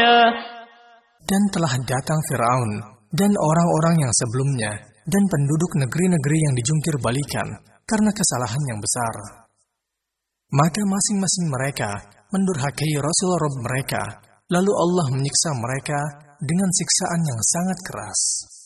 طاغية. Dan telah datang Firaun dan orang-orang yang sebelumnya dan penduduk negeri-negeri yang dijungkir balikan karena kesalahan yang besar. Maka masing-masing mereka mendurhakai Rasul Rabb mereka, lalu Allah menyiksa mereka dengan siksaan yang sangat keras.